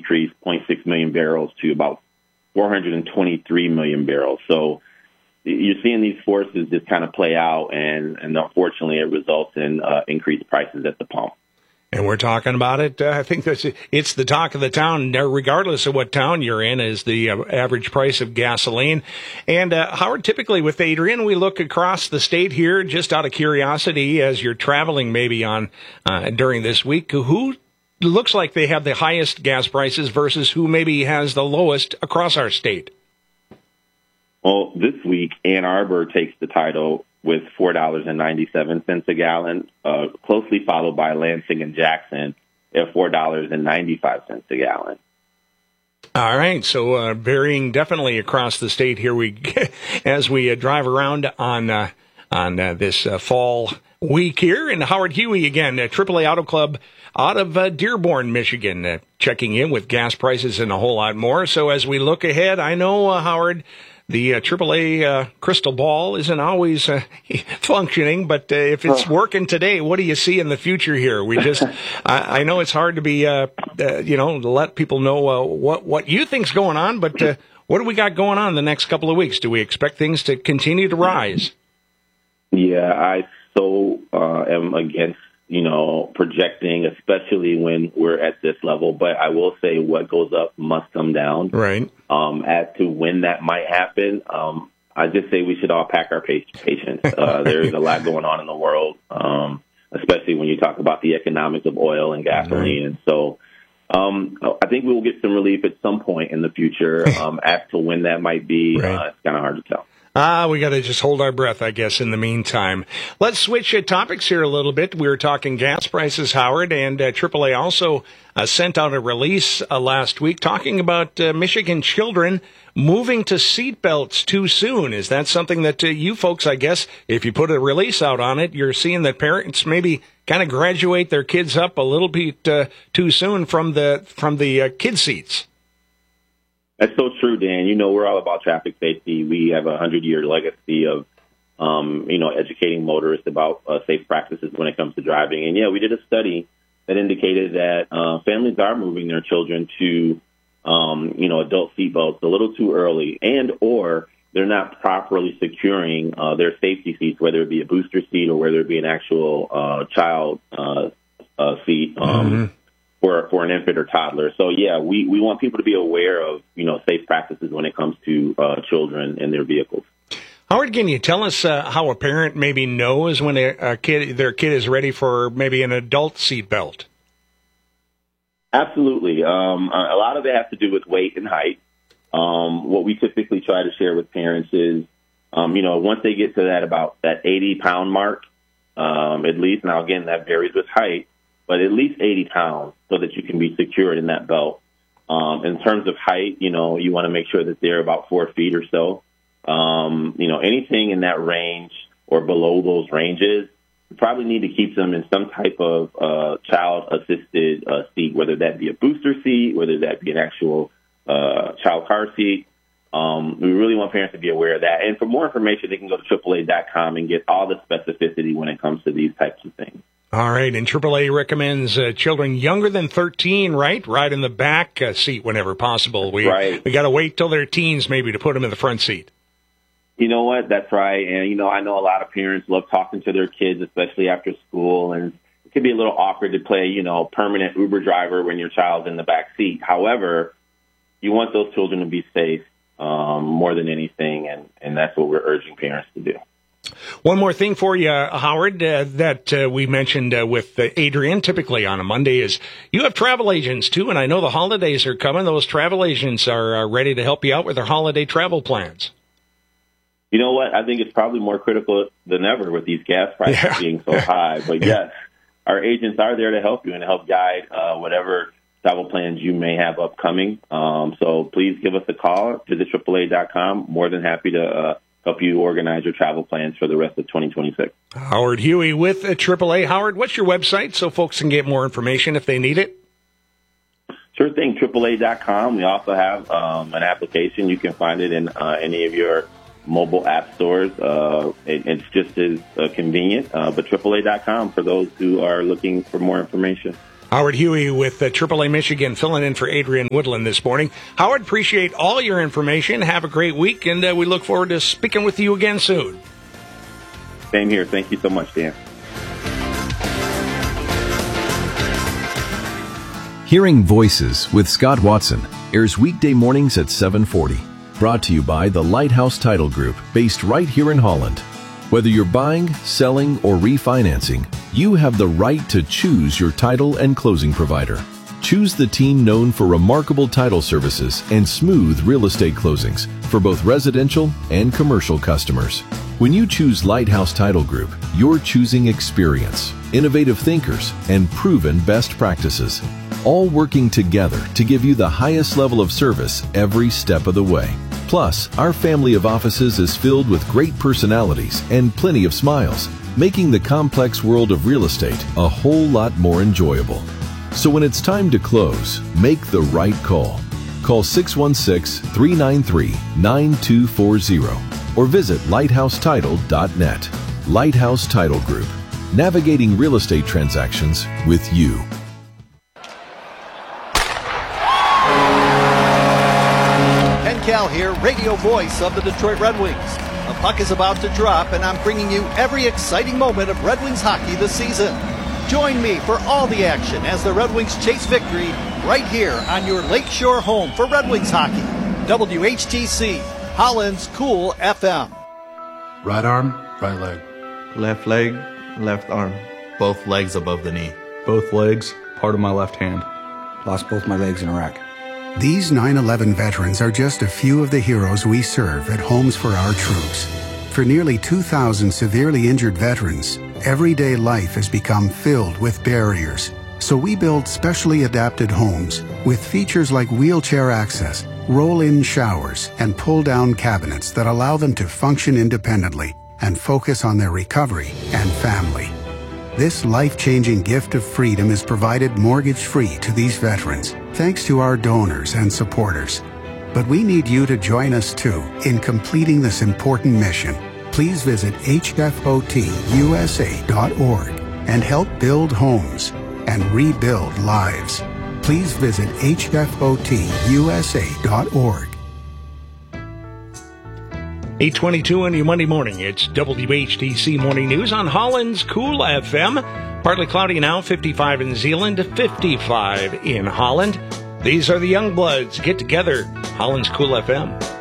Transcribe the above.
increased 0.6 million barrels to about 423 million barrels. So you're seeing these forces just kind of play out, and unfortunately it results in increased prices at the pump. And we're talking about it. I think it's the talk of the town, regardless of what town you're in, is the average price of gasoline. And Howard, typically with Adrian, we look across the state here, just out of curiosity, as you're traveling maybe on during this week, who looks like they have the highest gas prices versus who maybe has the lowest across our state? Well, this week, Ann Arbor takes the title with $4.97 a gallon, closely followed by Lansing and Jackson at $4.95 a gallon. All right, so varying definitely across the state here. As we drive around on this fall week here, and Howard Huey again, AAA Auto Club out of Dearborn, Michigan, checking in with gas prices and a whole lot more. So as we look ahead, I know Howard, the AAA crystal ball isn't always functioning, but if it's working today, what do you see in the future here? We just, I know it's hard to be, to let people know what you think's going on, but what do we got going on the next couple of weeks? Do we expect things to continue to rise? Yeah, I am against, projecting, especially when we're at this level. But I will say what goes up must come down. Right. As to when that might happen, I just say we should all pack our patience. There's a lot going on in the world, especially when you talk about the economics of oil and gasoline. And so I think we will get some relief at some point in the future. As to when that might be, it's kind of hard to tell. We got to just hold our breath, I guess, in the meantime. Let's switch topics here a little bit. We were talking gas prices, Howard, and AAA also sent out a release last week talking about Michigan children moving to seatbelts too soon. Is that something that you folks, I guess, if you put a release out on it, you're seeing that parents maybe kind of graduate their kids up a little bit too soon from the kid seats? That's so true, Dan. We're all about traffic safety. We have a 100-year legacy of, educating motorists about safe practices when it comes to driving. And, we did a study that indicated that families are moving their children to, adult seatbelts a little too early, and or they're not properly securing their safety seats, whether it be a booster seat or whether it be an actual child seat. For an infant or toddler. So, we want people to be aware of, safe practices when it comes to children and their vehicles. Howard, can you tell us how a parent maybe knows when their kid is ready for maybe an adult seatbelt? Absolutely. A lot of it has to do with weight and height. What we typically try to share with parents is, once they get to that 80-pound mark, at least, now again, that varies with height, but at least 80 pounds so that you can be secured in that belt. In terms of height, you want to make sure that they're about 4 feet or so. Anything in that range or below those ranges, you probably need to keep them in some type of child-assisted seat, whether that be a booster seat, whether that be an actual child car seat. We really want parents to be aware of that. And for more information, they can go to AAA.com and get all the specificity when it comes to these types of things. All right, and AAA recommends children younger than 13, right? Ride in the back seat whenever possible. We got to wait till they're teens maybe to put them in the front seat. You know what? That's right. And, I know a lot of parents love talking to their kids, especially after school, and it can be a little awkward to play, permanent Uber driver when your child's in the back seat. However, you want those children to be safe more than anything, and that's what we're urging parents to do. One more thing for you, Howard, that we mentioned with Adrian, typically on a Monday, is you have travel agents, too, and I know the holidays are coming. Those travel agents are ready to help you out with their holiday travel plans. You know what? I think it's probably more critical than ever with these gas prices being so high. But, yes, our agents are there to help you and help guide whatever travel plans you may have upcoming. So please give us a call. Visit AAA.com. More than happy to help you organize your travel plans for the rest of 2026. Howard Huey with AAA. Howard, what's your website so folks can get more information if they need it? Sure thing, AAA.com. We also have an application. You can find it in any of your mobile app stores. It's just as convenient, but AAA.com for those who are looking for more information. Howard Huey with AAA Michigan filling in for Adrian Woodland this morning. Howard, appreciate all your information. Have a great week, and we look forward to speaking with you again soon. Same here. Thank you so much, Dan. Hearing Voices with Scott Watson airs weekday mornings at 7:40. Brought to you by the Lighthouse Title Group, based right here in Holland. Whether you're buying, selling, or refinancing, you have the right to choose your title and closing provider. Choose the team known for remarkable title services and smooth real estate closings for both residential and commercial customers. When you choose Lighthouse Title Group, you're choosing experience, innovative thinkers, and proven best practices, all working together to give you the highest level of service every step of the way. Plus, our family of offices is filled with great personalities and plenty of smiles, making the complex world of real estate a whole lot more enjoyable. So when it's time to close, make the right call. Call 616-393-9240 or visit lighthousetitle.net. Lighthouse Title Group, navigating real estate transactions with you. Ken Cal here, radio voice of the Detroit Red Wings. The puck is about to drop, and I'm bringing you every exciting moment of Red Wings hockey this season. Join me for all the action as the Red Wings chase victory right here on your Lakeshore home for Red Wings hockey. WHTC, Holland's Cool FM. Right arm, right leg. Left leg, left arm. Both legs above the knee. Both legs, part of my left hand. Lost both my legs in Iraq. These 9/11 veterans are just a few of the heroes we serve at Homes for Our Troops. For nearly 2,000 severely injured veterans, everyday life has become filled with barriers. So we build specially adapted homes with features like wheelchair access, roll-in showers, and pull-down cabinets that allow them to function independently and focus on their recovery and family. This life-changing gift of freedom is provided mortgage-free to these veterans, thanks to our donors and supporters. But we need you to join us too in completing this important mission. Please visit hfotusa.org and help build homes and rebuild lives. Please visit hfotusa.org. 8:22 on your Monday morning. It's WHTC Morning News on Holland's Cool FM. Partly cloudy now, 55 in Zeeland, 55 in Holland. These are the Youngbloods. Get together, Holland's Cool FM.